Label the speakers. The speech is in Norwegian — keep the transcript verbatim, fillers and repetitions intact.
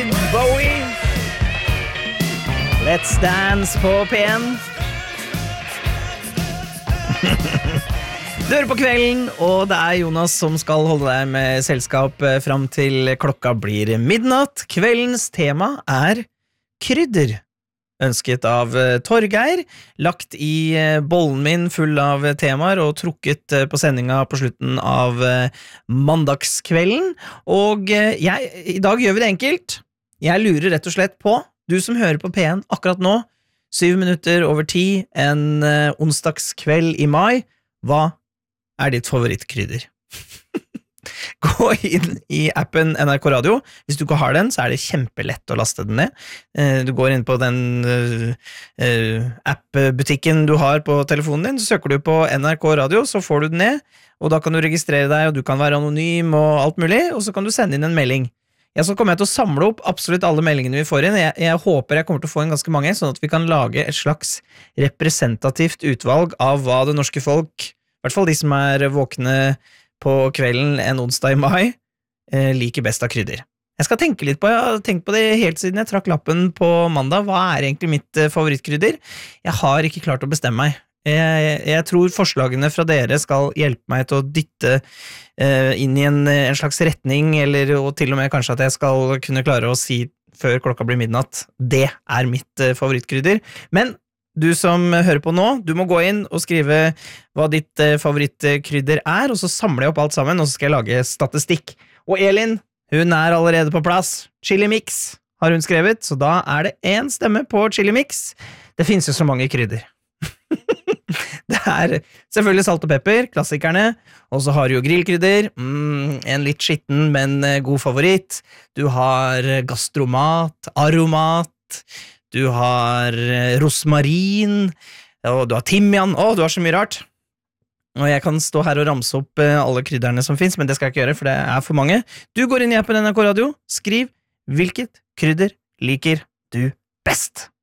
Speaker 1: David Bowie. Let's Dance på P en. Du hører på Kvelden, og det er Jonas som skal holde deg med selskap frem til klokka blir midnatt. Kveldens tema er krydder. Ønsket av Torgeir, lagt i bollen min full av temaer og trukket på sendinga på slutten av mandagskvelden. Og jeg, i dag gjør vi det enkelt. Jeg lurer rett og slett på, du som hører på P en akkurat nå, syv minutter over ti, en onsdagskveld i mai, hva er ditt favorittkrydder? Gå inn i appen N R K Radio. Hvis du ikke har den, så er det kjempelett å laste den ned. Du går inn på den app-butikken du har på telefonen din, så søker du på N R K Radio, så får du den ned, og da kan du registrere deg, og du kan være anonym og alt mulig, og så kan du sende inn en melding. Ja, så kommer jeg til å samle opp absolutt alle meldingene vi får inn. Jeg, jeg håper jeg kommer til å få inn ganske mange, sånn at vi kan lage et slags representativt utvalg av hva det norske folk, i hvert fall de som er våkne på kvelden en onsdag i mai, eh, liker best av krydder. Jeg skal tenke litt på, jeg har tenkt på det helt siden jeg trakk lappen på mandag. Hva er egentlig mitt eh, favorittkrydder? Jeg har ikke klart å bestemme meg. Jeg, jeg tror forslagene fra dere skal hjelpe meg til å dytte eh, inn i en, en slags retning, eller og til og med kanskje at jeg skal kunne klare å si før klokka blir midnatt, det er mitt eh, favorittkrydder. Men du som hører på nå, du må gå inn og skrive hva ditt eh, favorittkrydder er, og så samler jeg opp alt sammen, og så skal jeg lage statistikk. Og Elin, hun er allerede på plass. Chili Mix har hun skrevet, så da er det en stemme på Chili Mix. Det finnes jo så mange krydder. Det er selvfølgelig salt og pepper, klassikerne, og så har du jo grillkrydder, mm, en litt skitten, men god favoritt. Du har gastromat, aromat, du har rosmarin, og du har timian, å, du har så mye rart. Og jeg kan stå her og ramse opp alle krydderne som finnes, men det skal jeg ikke gjøre, for det er for mange. Du går inn i appen N R K Radio, skriv hvilket krydder liker du best.